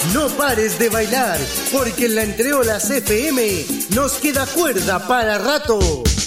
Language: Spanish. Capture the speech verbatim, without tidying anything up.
No pares de bailar, porque en la Entre Olas F M nos queda cuerda para rato.